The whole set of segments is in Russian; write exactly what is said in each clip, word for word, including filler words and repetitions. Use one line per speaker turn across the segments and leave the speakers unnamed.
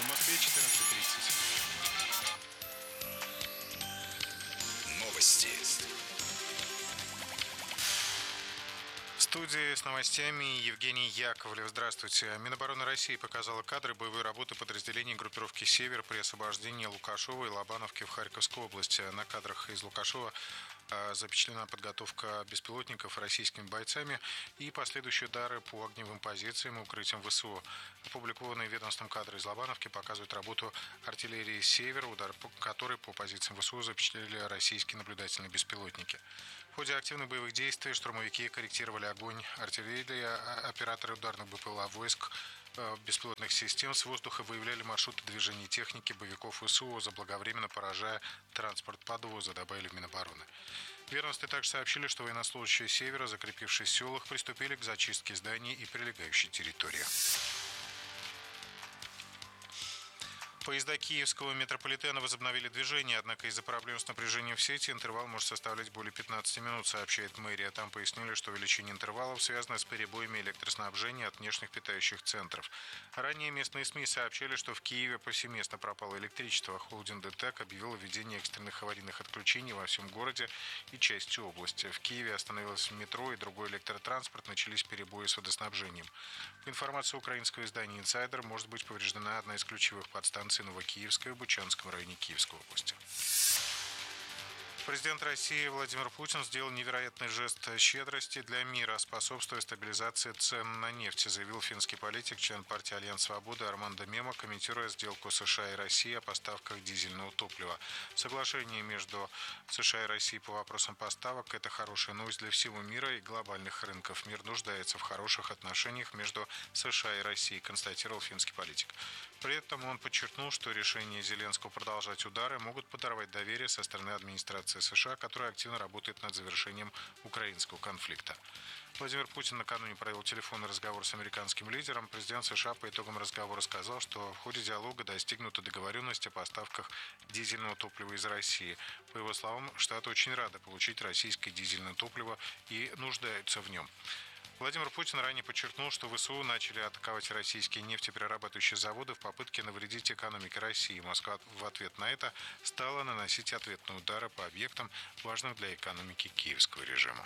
В Москве четырнадцать тридцать.
Новости.
В студии с новостями Евгений Яковлев. Здравствуйте. Минобороны России показала кадры боевой работы подразделений группировки «Север» при освобождении Лукашова и Лобановки в Харьковской области. На кадрах из Лукашова запечатлена подготовка беспилотников российскими бойцами и последующие удары по огневым позициям и укрытиям ВСУ. Опубликованные ведомством кадры из Лобановки показывают работу артиллерии «Север», удар которой по позициям ВСУ запечатлели российские наблюдательные беспилотники. В ходе активных боевых действий штурмовики корректировали огонь артиллерии, операторы ударных БПЛА войск беспилотных систем с воздуха выявляли маршруты движения техники боевиков ВСУ, заблаговременно поражая транспорт подвоза, добавили в Минобороны. В ведомстве также сообщили, что военнослужащие «Севера», закрепившись в селах, приступили к зачистке зданий и прилегающей территории. Поезда киевского метрополитена возобновили движение, однако из-за проблем с напряжением в сети интервал может составлять более пятнадцати минут, сообщает мэрия. Там пояснили, что увеличение интервалов связано с перебоями электроснабжения от внешних питающих центров. Ранее местные СМИ сообщили, что в Киеве повсеместно пропало электричество. Холдинг ДТЭК объявил о введении экстренных аварийных отключений во всем городе и части области. В Киеве остановилось метро и другой электротранспорт, начались перебои с водоснабжением. По информации украинского издания «Инсайдер», может быть повреждена одна из ключевых подстанций Новокиевская в Бучанском районе Киевской области. Президент России Владимир Путин сделал невероятный жест щедрости для мира, способствуя стабилизации цен на нефть, заявил финский политик, член партии «Альянс Свободы» Армандо Мема, комментируя сделку США и России о поставках дизельного топлива. Соглашение между США и Россией по вопросам поставок – это хорошая новость для всего мира и глобальных рынков. Мир нуждается в хороших отношениях между США и Россией, констатировал финский политик. При этом он подчеркнул, что решения Зеленского продолжать удары могут подорвать доверие со стороны администрации США, которая активно работает над завершением украинского конфликта. Владимир Путин накануне провел телефонный разговор с американским лидером. Президент США по итогам разговора сказал, что в ходе диалога достигнута договоренность о поставках дизельного топлива из России. По его словам, Штаты очень рады получить российское дизельное топливо и нуждаются в нем. Владимир Путин ранее подчеркнул, что ВСУ начали атаковать российские нефтеперерабатывающие заводы в попытке навредить экономике России. Москва в ответ на это стала наносить ответные удары по объектам, важным для экономики киевского режима.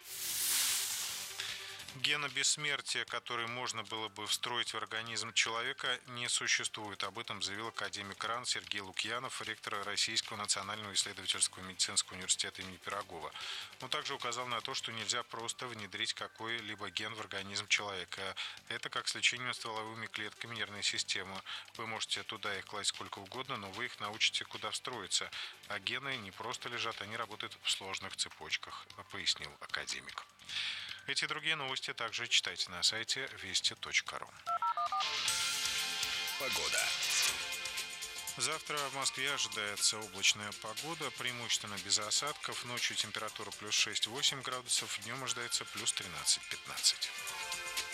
Гена бессмертия, который можно было бы встроить в организм человека, не существует. Об этом заявил академик РАН Сергей Лукьянов, ректор Российского национального исследовательского медицинского университета имени Пирогова. Он также указал на то, что нельзя просто внедрить какой-либо ген в организм человека. Это как с лечением стволовыми клетками нервной системы. Вы можете туда их класть сколько угодно, но вы их научите, куда встроиться. А гены не просто лежат, они работают в сложных цепочках, пояснил академик. Эти и другие новости также читайте на сайте вести точка ру.
Погода.
Завтра в Москве ожидается облачная погода, преимущественно без осадков. Ночью температура плюс шесть-восемь градусов, днем ожидается плюс тринадцать-пятнадцать.